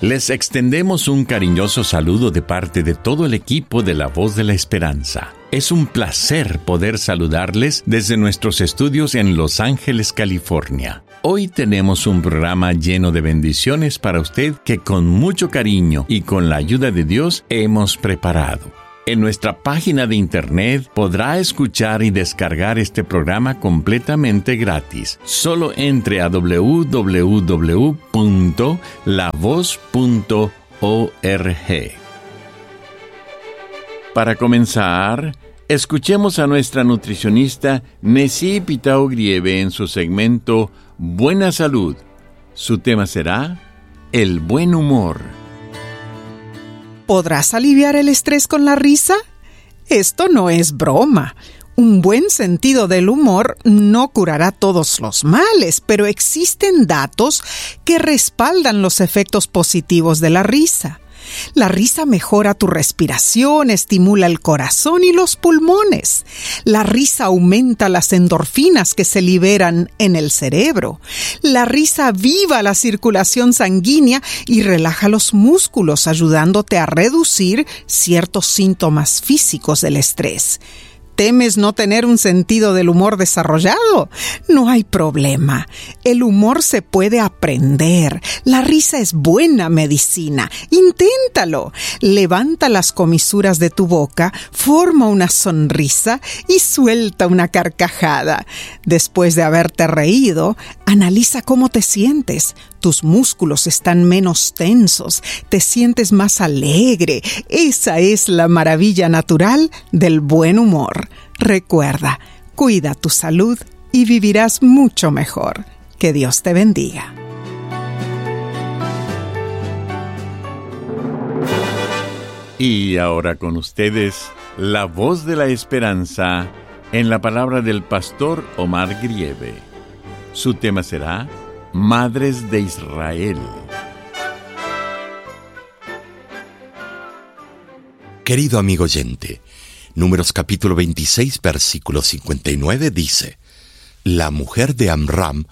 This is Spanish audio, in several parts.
Les extendemos un cariñoso saludo de parte de todo el equipo de La Voz de la Esperanza. Es un placer poder saludarles desde nuestros estudios en Los Ángeles, California. Hoy tenemos un programa lleno de bendiciones para usted que con mucho cariño y con la ayuda de Dios hemos preparado. En nuestra página de internet podrá escuchar y descargar este programa completamente gratis. Solo entre a www.lavoz.org. Para comenzar, escuchemos a nuestra nutricionista Nessie Pitao Grieve en su segmento Buena Salud. Su tema será el buen humor. ¿Podrás aliviar el estrés con la risa? Esto no es broma. Un buen sentido del humor no curará todos los males, pero existen datos que respaldan los efectos positivos de la risa. La risa mejora tu respiración, estimula el corazón y los pulmones. La risa aumenta las endorfinas que se liberan en el cerebro. La risa aviva la circulación sanguínea y relaja los músculos, ayudándote a reducir ciertos síntomas físicos del estrés. ¿Temes no tener un sentido del humor desarrollado? No hay problema. El humor se puede aprender. La risa es buena medicina. Inténtalo. Levanta las comisuras de tu boca, forma una sonrisa y suelta una carcajada. Después de haberte reído, analiza cómo te sientes. Tus músculos están menos tensos, te sientes más alegre. Esa es la maravilla natural del buen humor. Recuerda, cuida tu salud y vivirás mucho mejor. Que Dios te bendiga. Y ahora con ustedes, la voz de la esperanza en la palabra del pastor Omar Grieve. Su tema será Madres de Israel. Querido amigo oyente, Números capítulo 26, versículo 59 dice: La mujer de Amram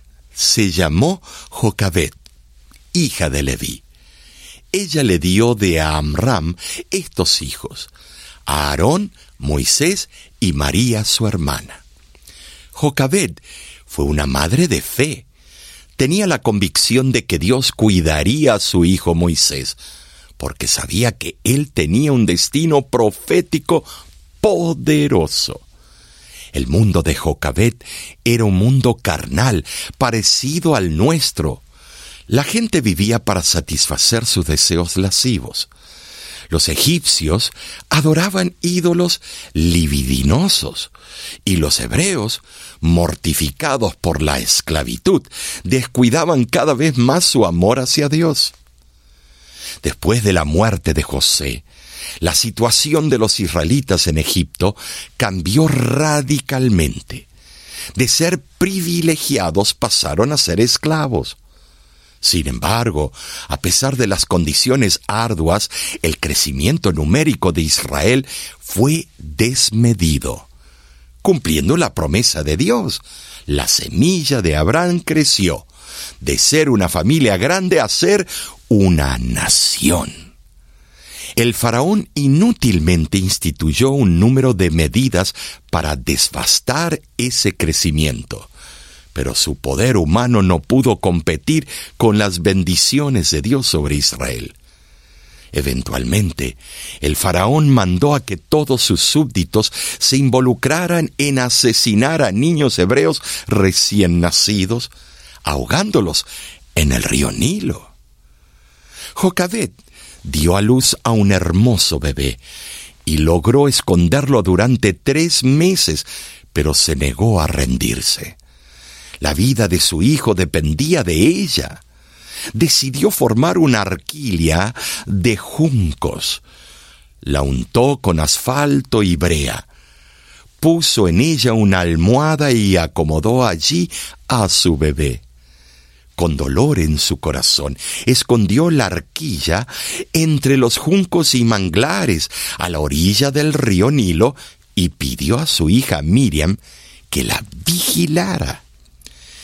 se llamó Jocabed, hija de Leví. Ella le dio de Amram estos hijos: a Aarón, Moisés y María su hermana. Jocabed fue una madre de fe. Tenía la convicción de que Dios cuidaría a su hijo Moisés, porque sabía que él tenía un destino profético poderoso. El mundo de Jocabed era un mundo carnal, parecido al nuestro. La gente vivía para satisfacer sus deseos lascivos. Los egipcios adoraban ídolos libidinosos, y los hebreos, mortificados por la esclavitud, descuidaban cada vez más su amor hacia Dios. Después de la muerte de José, la situación de los israelitas en Egipto cambió radicalmente. De ser privilegiados pasaron a ser esclavos. Sin embargo, a pesar de las condiciones arduas, el crecimiento numérico de Israel fue desmedido. Cumpliendo la promesa de Dios, la semilla de Abraham creció, de ser una familia grande a ser una nación. El faraón inútilmente instituyó un número de medidas para devastar ese crecimiento, pero su poder humano no pudo competir con las bendiciones de Dios sobre Israel. Eventualmente, el faraón mandó a que todos sus súbditos se involucraran en asesinar a niños hebreos recién nacidos, ahogándolos en el río Nilo. Jocabed dio a luz a un hermoso bebé y logró esconderlo durante 3 meses, pero se negó a rendirse. La vida de su hijo dependía de ella. Decidió formar una arquilla de juncos. La untó con asfalto y brea. Puso en ella una almohada y acomodó allí a su bebé. Con dolor en su corazón, escondió la arquilla entre los juncos y manglares a la orilla del río Nilo y pidió a su hija Miriam que la vigilara.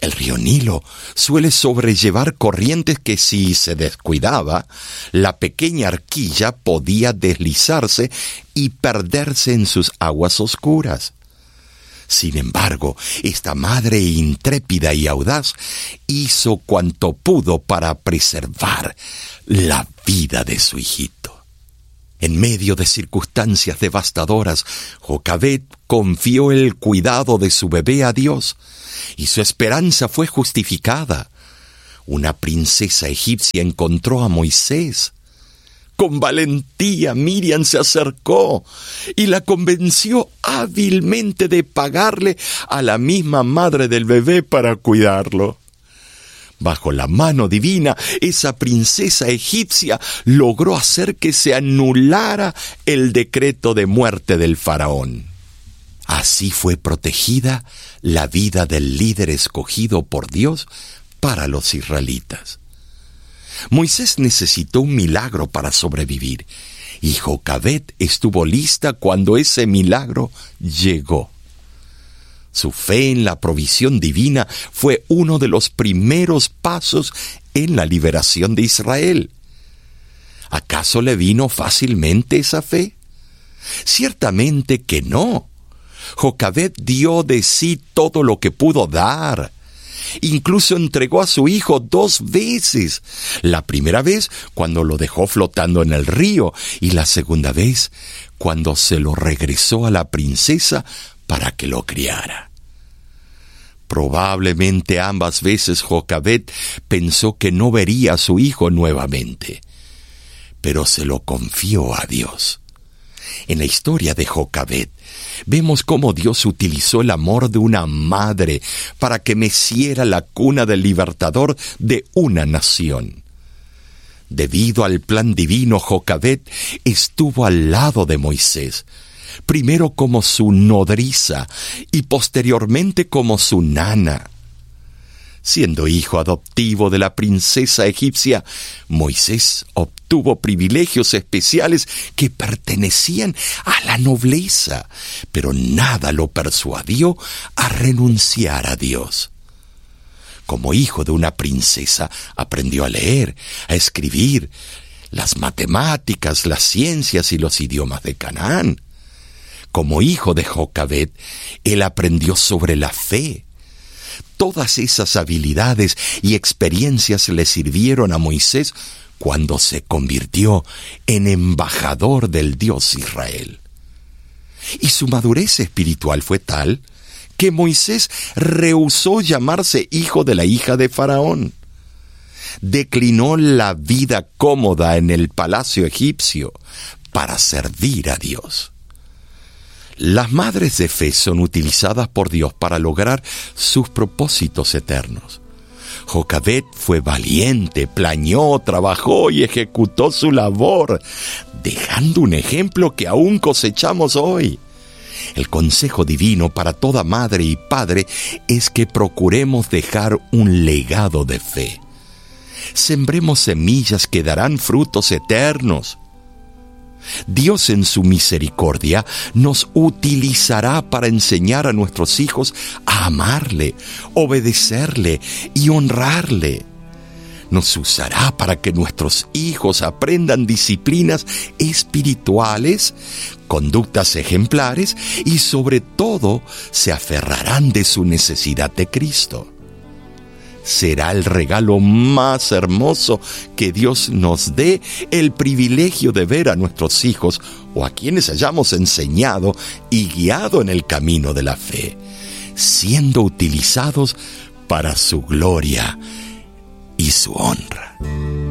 El río Nilo suele sobrellevar corrientes que, si se descuidaba, la pequeña arquilla podía deslizarse y perderse en sus aguas oscuras. Sin embargo, esta madre intrépida y audaz hizo cuanto pudo para preservar la vida de su hijito. En medio de circunstancias devastadoras, Jocabed confió el cuidado de su bebé a Dios, y su esperanza fue justificada. Una princesa egipcia encontró a Moisés. Con valentía Miriam se acercó y la convenció hábilmente de pagarle a la misma madre del bebé para cuidarlo. Bajo la mano divina, esa princesa egipcia logró hacer que se anulara el decreto de muerte del faraón. Así fue protegida la vida del líder escogido por Dios para los israelitas. Moisés necesitó un milagro para sobrevivir, y Jocabed estuvo lista cuando ese milagro llegó. Su fe en la provisión divina fue uno de los primeros pasos en la liberación de Israel. ¿Acaso le vino fácilmente esa fe? Ciertamente que no. Jocabed dio de sí todo lo que pudo dar. Incluso entregó a su hijo 2 veces. La primera vez cuando lo dejó flotando en el río, y la segunda vez cuando se lo regresó a la princesa para que lo criara. Probablemente ambas veces Jocabed pensó que no vería a su hijo nuevamente, pero se lo confió a Dios. En la historia de Jocabed, vemos cómo Dios utilizó el amor de una madre para que meciera la cuna del libertador de una nación. Debido al plan divino, Jocabed estuvo al lado de Moisés, primero como su nodriza y posteriormente como su nana. Siendo hijo adoptivo de la princesa egipcia, Moisés obtuvo privilegios especiales que pertenecían a la nobleza, pero nada lo persuadió a renunciar a Dios. Como hijo de una princesa, aprendió a leer, a escribir, las matemáticas, las ciencias y los idiomas de Canaán. Como hijo de Jocabed, él aprendió sobre la fe. Todas esas habilidades y experiencias le sirvieron a Moisés cuando se convirtió en embajador del Dios Israel. Y su madurez espiritual fue tal que Moisés rehusó llamarse hijo de la hija de Faraón. Declinó la vida cómoda en el palacio egipcio para servir a Dios. Las madres de fe son utilizadas por Dios para lograr sus propósitos eternos. Jocabed fue valiente, planeó, trabajó y ejecutó su labor, dejando un ejemplo que aún cosechamos hoy. El consejo divino para toda madre y padre es que procuremos dejar un legado de fe. Sembremos semillas que darán frutos eternos. Dios en su misericordia nos utilizará para enseñar a nuestros hijos a amarle, obedecerle y honrarle. Nos usará para que nuestros hijos aprendan disciplinas espirituales, conductas ejemplares y sobre todo se aferrarán de su necesidad de Cristo. Será el regalo más hermoso que Dios nos dé el privilegio de ver a nuestros hijos o a quienes hayamos enseñado y guiado en el camino de la fe, siendo utilizados para su gloria y su honra.